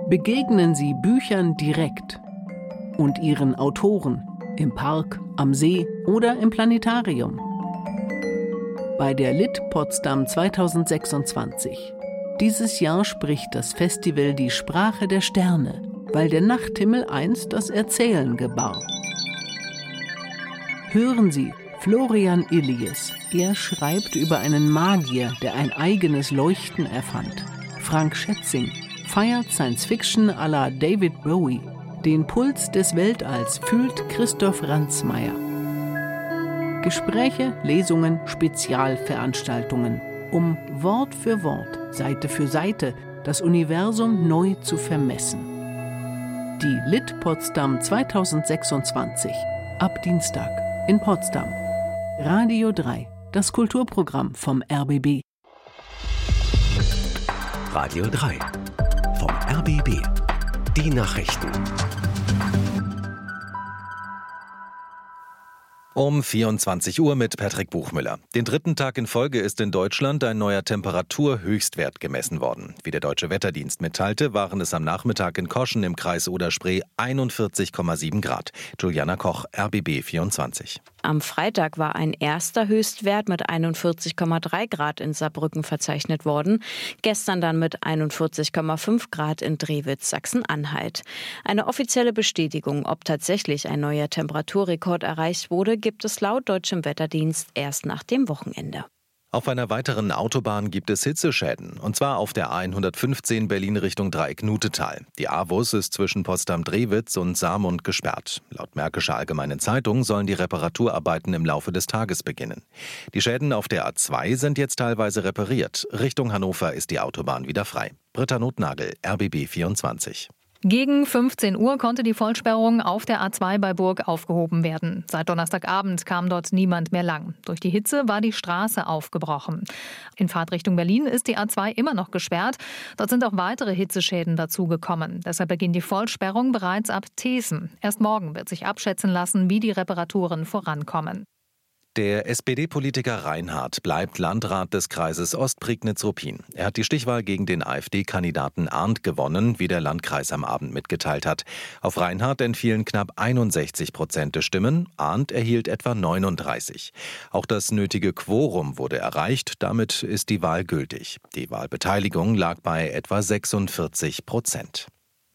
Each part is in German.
Begegnen Sie Büchern direkt und ihren Autoren im Park, am See oder im Planetarium. Bei der Lit Potsdam 2026. Dieses Jahr spricht das Festival die Sprache der Sterne, weil der Nachthimmel einst das Erzählen gebar. Hören Sie Florian Illies. Er schreibt über einen Magier, der ein eigenes Leuchten erfand. Frank Schätzing feiert Science-Fiction à la David Bowie. Den Puls des Weltalls fühlt Christoph Ransmayr. Gespräche, Lesungen, Spezialveranstaltungen. Um Wort für Wort, Seite für Seite, das Universum neu zu vermessen. Die Lit Potsdam 2026. Ab Dienstag in Potsdam. Radio 3, das Kulturprogramm vom RBB. Radio 3 vom RBB. Die Nachrichten. Um 24 Uhr mit Patrick Buchmüller. Den dritten Tag in Folge ist in Deutschland ein neuer Temperaturhöchstwert gemessen worden. Wie der Deutsche Wetterdienst mitteilte, waren es am Nachmittag in Koschen im Kreis Oder-Spree 41,7 Grad. Juliana Koch, RBB 24. Am Freitag war ein erster Höchstwert mit 41,3 Grad in Saarbrücken verzeichnet worden. Gestern dann mit 41,5 Grad in Drewitz, Sachsen-Anhalt. Eine offizielle Bestätigung, ob tatsächlich ein neuer Temperaturrekord erreicht wurde, gibt es laut deutschem Wetterdienst erst nach dem Wochenende. Auf einer weiteren Autobahn gibt es Hitzeschäden, und zwar auf der A115 Berlin Richtung Dreieck-Nutetal. Die A-Bus ist zwischen Potsdam-Drewitz und Saarmund gesperrt. Laut Märkischer Allgemeinen Zeitung sollen die Reparaturarbeiten im Laufe des Tages beginnen. Die Schäden auf der A2 sind jetzt teilweise repariert. Richtung Hannover ist die Autobahn wieder frei. Britta Notnagel, RBB 24. Gegen 15 Uhr konnte die Vollsperrung auf der A2 bei Burg aufgehoben werden. Seit Donnerstagabend kam dort niemand mehr lang. Durch die Hitze war die Straße aufgebrochen. In Fahrtrichtung Berlin ist die A2 immer noch gesperrt. Dort sind auch weitere Hitzeschäden dazugekommen. Deshalb beginnt die Vollsperrung bereits ab Thesen. Erst morgen wird sich abschätzen lassen, wie die Reparaturen vorankommen. Der SPD-Politiker Reinhardt bleibt Landrat des Kreises Ostprignitz-Ruppin. Er hat die Stichwahl gegen den AfD-Kandidaten Arndt gewonnen, wie der Landkreis am Abend mitgeteilt hat. Auf Reinhardt entfielen knapp 61% der Stimmen, Arndt erhielt etwa 39. Auch das nötige Quorum wurde erreicht, damit ist die Wahl gültig. Die Wahlbeteiligung lag bei etwa 46%.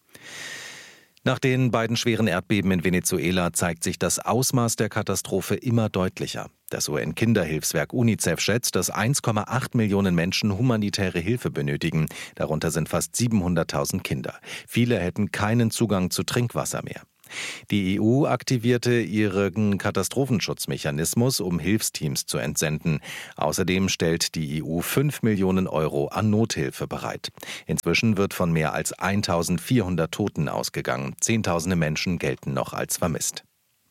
Nach den beiden schweren Erdbeben in Venezuela zeigt sich das Ausmaß der Katastrophe immer deutlicher. Das UN-Kinderhilfswerk UNICEF schätzt, dass 1,8 Millionen Menschen humanitäre Hilfe benötigen. Darunter sind fast 700.000 Kinder. Viele hätten keinen Zugang zu Trinkwasser mehr. Die EU aktivierte ihren Katastrophenschutzmechanismus, um Hilfsteams zu entsenden. Außerdem stellt die EU 5 Millionen Euro an Nothilfe bereit. Inzwischen wird von mehr als 1.400 Toten ausgegangen. Zehntausende Menschen gelten noch als vermisst.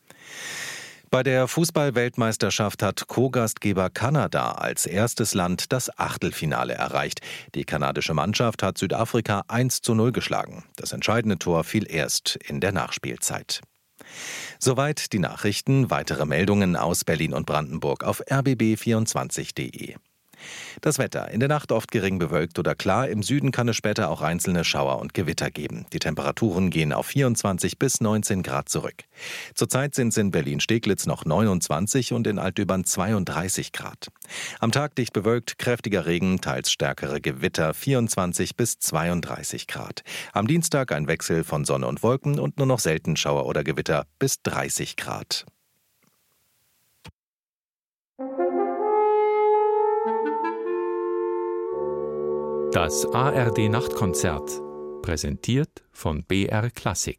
Bei der Fußball-Weltmeisterschaft hat Co-Gastgeber Kanada als erstes Land das Achtelfinale erreicht. Die kanadische Mannschaft hat Südafrika 1:0 geschlagen. Das entscheidende Tor fiel erst in der Nachspielzeit. Soweit die Nachrichten. Weitere Meldungen aus Berlin und Brandenburg auf rbb24.de. Das Wetter. In der Nacht oft gering bewölkt oder klar. Im Süden kann es später auch einzelne Schauer und Gewitter geben. Die Temperaturen gehen auf 24 bis 19 Grad zurück. Zurzeit sind es in Berlin-Steglitz noch 29 und in Altdübern 32 Grad. Am Tag dicht bewölkt, kräftiger Regen, teils stärkere Gewitter, 24 bis 32 Grad. Am Dienstag ein Wechsel von Sonne und Wolken und nur noch selten Schauer oder Gewitter bis 30 Grad. Das ARD-Nachtkonzert, präsentiert von BR Klassik.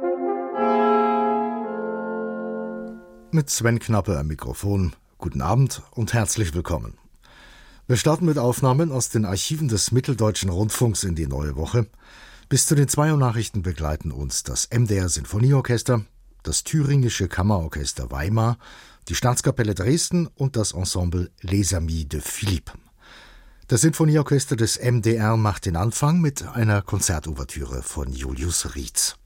Mit Sven Knappe am Mikrofon. Guten Abend und herzlich willkommen. Wir starten mit Aufnahmen aus den Archiven des Mitteldeutschen Rundfunks in die neue Woche. Bis zu den 2 Uhr Nachrichten begleiten uns das MDR Sinfonieorchester, das Thüringische Kammerorchester Weimar, die Staatskapelle Dresden und das Ensemble Les Amis de Philippe. Das Sinfonieorchester des MDR macht den Anfang mit einer Konzertouvertüre von Julius Rietz.